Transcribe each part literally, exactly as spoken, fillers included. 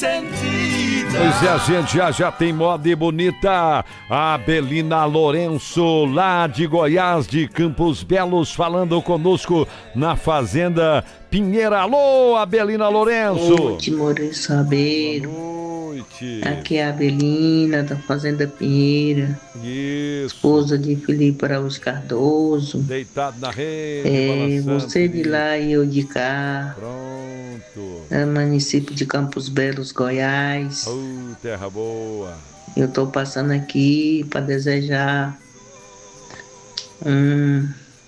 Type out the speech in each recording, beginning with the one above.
sentida. Pois é, a gente já, já tem moda e bonita. A Belina Lourenço, lá de Goiás, de Campos Belos, falando conosco na Fazenda Pinheira. Alô, Abelina Lourenço. Noite, Moreira Sabeiro. Boa noite. Aqui é a Abelina, da Fazenda Pinheira. Isso. Esposa de Felipe Araújo Cardoso. Deitado na rede, É, balançando, você de Felipe. lá e eu de cá. Pronto. É município de Campos Belos, Goiás. Oh, terra boa. Eu tô passando aqui para desejar um,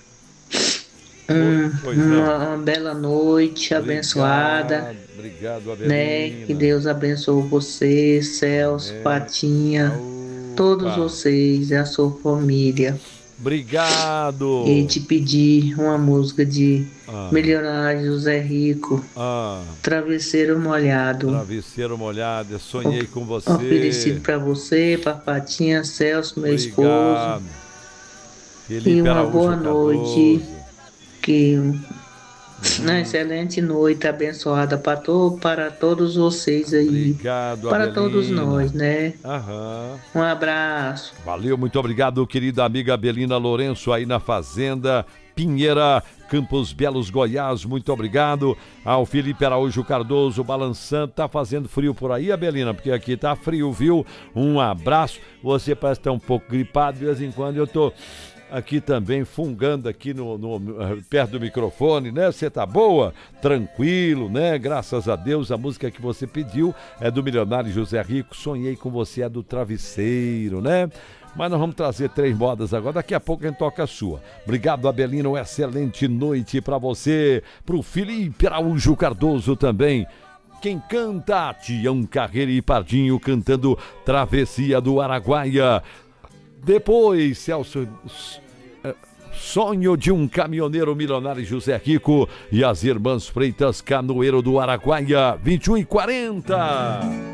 um, Pois uma, não. uma bela noite Obrigado, abençoada. Obrigado, Abelina. Né? Que Deus abençoe você, Celso, Amém. Patinha, Opa. todos vocês e a sua família. Obrigado. E te pedir uma música de Ah. Milionário José Rico, Ah, Travesseiro Molhado. travesseiro molhado, eu sonhei com você. Oferecido para você, para Patinha, Celso, meu Obrigado. esposo. Felipe E uma Araújo boa Cardoso. noite. Que uma excelente noite abençoada para, to, para todos vocês aí. Obrigado, Para Abelina. todos nós, né? Aham. Um abraço. Valeu, muito obrigado, querida amiga Abelina Lourenço, aí na Fazenda Pinheira, Campos Belos, Goiás. Muito obrigado ao Felipe Araújo Cardoso, balançando. Tá fazendo frio por aí, Abelina? Porque aqui tá frio, viu? Um abraço. Você parece estar um pouco gripado, de vez em quando eu tô aqui também, fungando aqui no, no, perto do microfone, né? Você tá boa? Tranquilo, né? Graças a Deus, a música que você pediu é do Milionário José Rico, Sonhei com Você, é do Travesseiro, né? Mas nós vamos trazer três modas agora, daqui a pouco a gente toca a sua. Obrigado, Abelina, uma excelente noite pra você, pro Felipe Araújo Cardoso também. Quem canta? Tião Carreira e Pardinho cantando Travessia do Araguaia. Depois, Celso, Sonho de um Caminhoneiro, Milionário José Rico e as Irmãs Freitas, Canoeiro do Araguaia, vinte e um e quarenta.